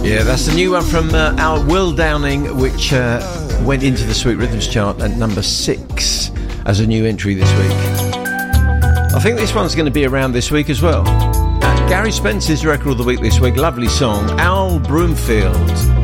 Yeah, that's the new one from our Will Downing, which went into the Sweet Rhythms chart at number 6 as a new entry this week. I think this one's going to be around this week as well. Gary Spence's record of the week this week, lovely song, Al Broomfield.